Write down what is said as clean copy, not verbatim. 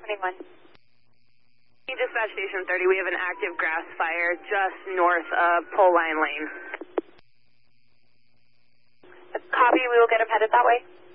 21. Dispatch Station 30, we have an active grass fire just north of Pole Line Lane. Copy, we will get him headed that way.